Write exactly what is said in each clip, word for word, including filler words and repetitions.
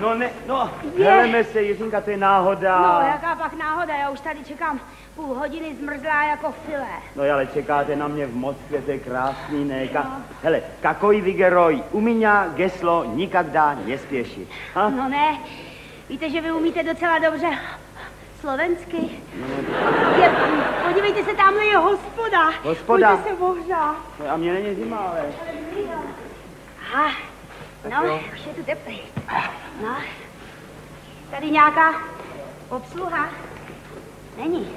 No ne, no, heleme se, Jiřinka, to je náhoda. No, jaká pak náhoda, já už tady čekám půl hodiny zmrzlá jako filé. No ale čekáte na mě v Moskvě, to je krásný, ne? Ka... No. Hele, kakoj vygeroj, u mě geslo nikada nespěšit. Ha? No ne, víte, že vy umíte docela dobře slovensky. No. Je, podívejte se, tamhle je hospoda. Hospoda? Pojďte se ohřát. No a mě není zima, ale... Aha, no, už je tu teplý. No, tady nějaká obsluha? Není.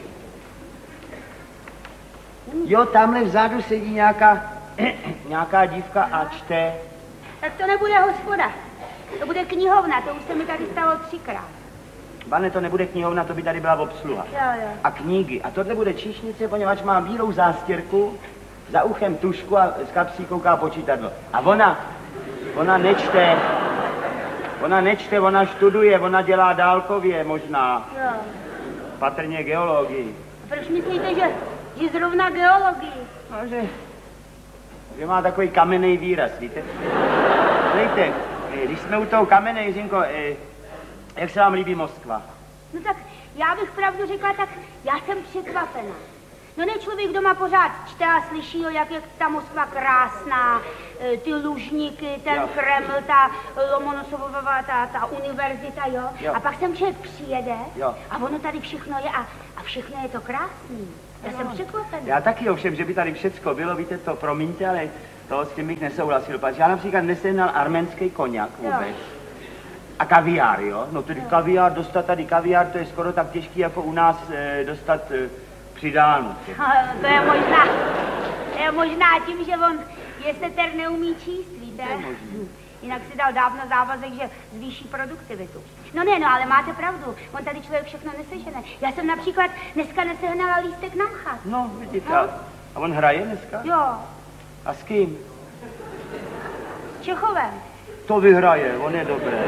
Není. Jo, tamhle vzadu sedí nějaká, nějaká dívka a čte. Tak to nebude hospoda, to bude knihovna, to už se mi tady stalo třikrát. Pane, to nebude knihovna, to by tady byla obsluha. Jo, jo. A knihy. A tohle bude číšnice, poněvadž má bílou zástěrku, za uchem tušku a z kapsí kouká počítadlo. A ona, ona nečte, ona nečte, ona študuje, ona dělá dálkově možná. Jo. Patrně geologii. A proč myslíte, že, že zrovna geologii? No, že, že má takový kamenný výraz, víte? Dejte, když jsme u toho kamene, Jiřinko, jak se vám líbí Moskva? No tak já bych pravdu řekla, tak já jsem překvapená. No ne člověk doma pořád čte a slyší, jak je ta Moskva krásná, ty lužníky, ten jo. Kreml, ta Lomonosovová, ta, ta univerzita, jo? jo. A pak sem člověk přijede jo. a ono tady všechno je a, a všechno je to krásný. Já no. jsem překvapená. Já taky ovšem, že by tady všecko bylo, víte to, promiňte, ale to s tím bych nesouhlasil, protože já například nesehnal arménský koněk vůbec. Jo. A kaviár, jo? No tedy jo. kaviár, dostat tady kaviár, to je skoro tak těžký, jako u nás e, dostat e, přidánu. To je možná, to je možná tím, že on jesteter neumí číst, víte? Jinak si dal dávno závazek, že zvýší produktivitu. No ne, no, ale máte pravdu, on tady člověk všechno nesežene. Já jsem například dneska nesehnala lístek na mchat. No, vidíte, no. A on hraje dneska? Jo. A s kým? S Čechovem. To vyhraje, on je dobré.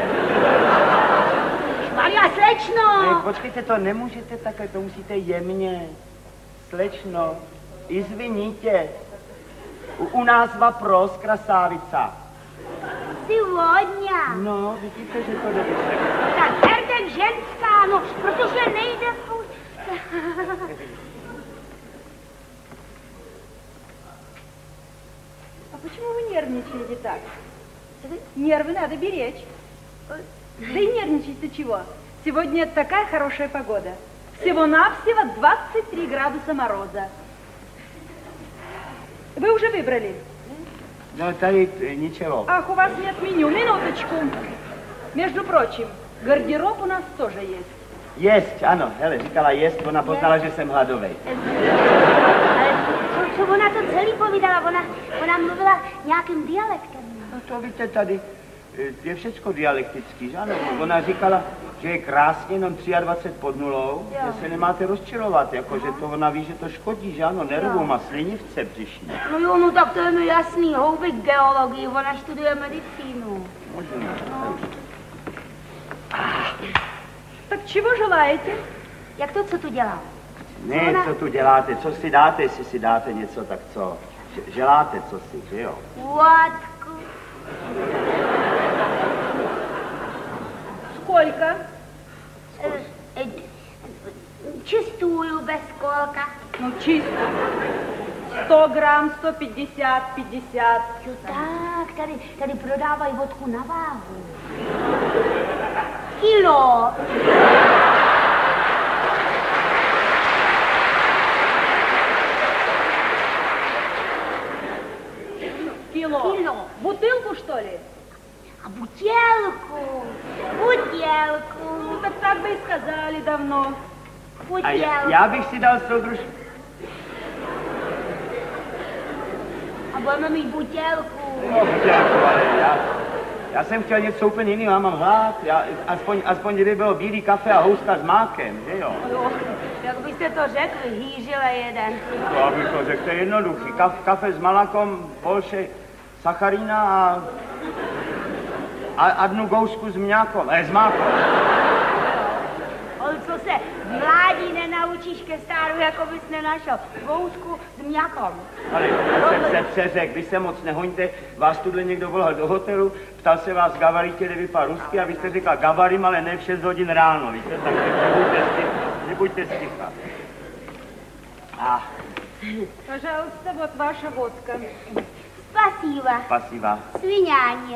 Maria, slečno! Ne, počkejte, to nemůžete takhle, to musíte jemně. Slečno, izviníte. U, u nás vapros, krasávica. Jsi vodňa. No, vidíte, že to dobře. Tak herde ženská, no, protože nejde furt. А почему вы нервничаете так? Нервы надо беречь. Да и нервничать-то чего? Сегодня такая хорошая погода. Всего-навсего двадцать три градуса мороза. Вы уже выбрали? No, tady ничего. Ах, у вас нет меню. Минуточку. Между прочим, гардероб у нас тоже есть. Jest, ano, hele, říkala jest, ona poznala, že jsem hladovej. Ale co, co ona to celý povídala? Ona, ona mluvila nějakým dialektem. No to víte, tady je všecko dialektický, že ano? Ona říkala, že je krásně jenom dvacet tři pod nulou, jo. Že se nemáte rozčilovat, jako, že to ona ví, že to škodí, že ano, nervům a slinivce břišní. No jo, no tak to je mi jasný, houby geologii, ona studuje medicínu. Možná. No. Tak čeho želáte? Jak to, co tu dělá? Ne, co, ona... co tu děláte, co si dáte, jestli si dáte něco, tak co? Želáte co si, že jo? Vodku. Сколько? Čistую bez kolka. Ну, чисто. Сто грамм, сто пятьдесят, пятьдесят. Jo tak, tady, tady prodávají vodku na váhu. Kilo. Кило. Кило. Бутылку, что ли? A butělku. Butělku. Ну, так так бы и сказали давно. A já, já bych si dal soudruž... A budeme mít butělku. No, butělku, ale já... Já jsem chtěl něco úplně jiného, já mám hlad, já, aspoň, aspoň kdyby bylo bílý kafe a houska s mákem, že jo? Jo, jak byste to řekli, hýžile jeden. To abych to řekl, to je jednoduchý, Kaf, kafe s malakom, polše, sacharína a, a, a dnu gousku s mňákom, eh, s mákom. On co se v mládí nenaučil naučíš ke stáru, jako bys nenašel. Vousku s mňakom. Ale já jsem se přeřekl, vy se moc nehoňte, vás tuhle někdo volal do hotelu, ptal se vás Gavaritě, kde vypadá rusky a vy jste říkal Gavarim, ale ne v šest hodin ráno, víte, takže nebuďte sticha. Nebuďte sticha. A... Пожалуйста, вот ваша водка. Spasiva. Spasiva. Sviňáně.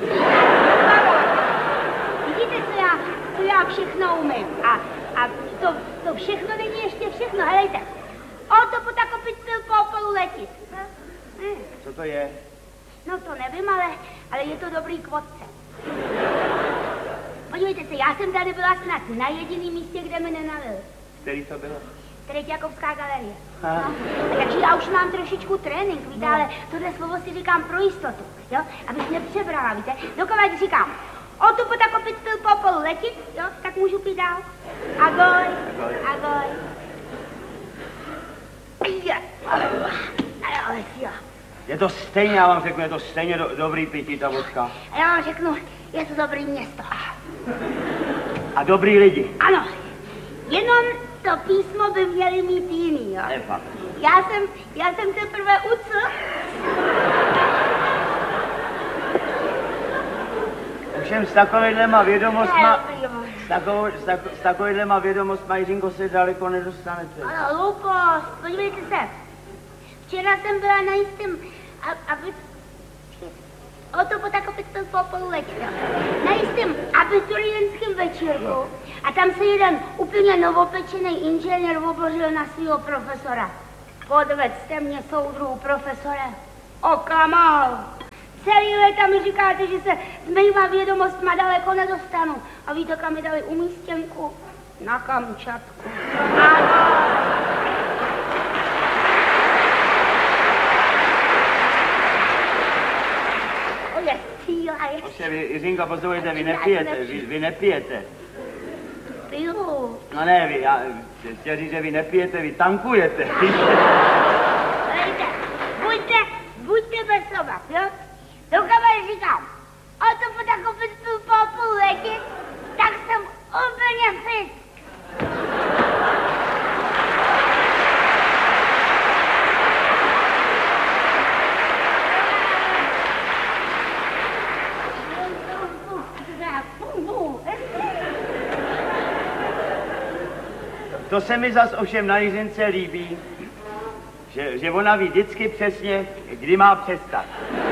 Vidíte, co já, co já všechno umím. A, a to, to všechno není ještě všechno. Helejte. O to potakopit pil po polu letit. Hm. Co to je? No to nevím, ale, ale je to dobrý k vodce. Podívejte se, já jsem tady byla snad na jediném místě, kde mi nenalil. Který to bylo? Treťákovská galerie. No, takže já už mám trošičku trénink, víte, no. Ale tohle slovo si říkám pro jistotu, jo, abych nepřebrala, víte. Dokud říkám, o tu potakopit pil po polu letit, jo, tak můžu pít dál. Agoj, agoj. Ale, ale, jo. Je to stejně, já vám řeknu, je to stejně do, dobrý pití, ta vodka. A já vám řeknu, je to dobrý město. A dobrý lidi. Ano, jenom to písmo by měli mít jiný, jo. Ne, fakt. Já jsem, já jsem teprve ucl. Ovšem s takovýhlema vědomostma, s, takovou, s, tako, s takovýhlema vědomostma, Jiřinko, se daleko nedostanete. Ale hloupost, podívejte se. Včera jsem byla na jistým, aby... O to potakopit pil po polu letěl. Na jistým abiturientském večírku. A tam se jeden úplně novopečený inženýr obložil na svého profesora. Podved jste mě, soudruhu profesore. Oklamal. Celý léta mi říkáte, že se s mýma vědomostma daleko nedostanu. A víte, kam mi dali umístěnku? Na Kamčatku. Ano. Je síla, je Ovšem, Jiřinko, poslouchejte, vy nepijete, vy, vy nepijete. Piju. No ne, vy, já chtěl říct, že vy nepijete, vy tankujete. Hejte, buďte, buďte bez slova, jo? Dokud říkám, o to potakopit pil po půl letit, tak jsem úplně fit. To se mi zas ovšem na Jiřince líbí, že, že ona ví vždycky přesně, kdy má přestat.